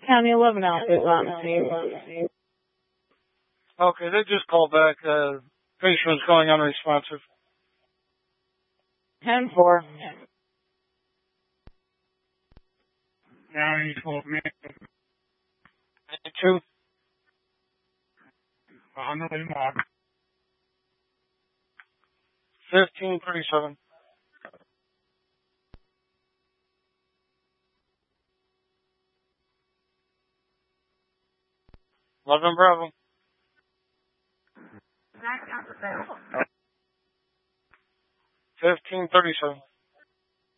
County 11 outfit line. Okay, they just called back. Patient was going unresponsive. 10-4. Now you told me. 2. On the lead mark. 1537. 11 Bravo. 1537.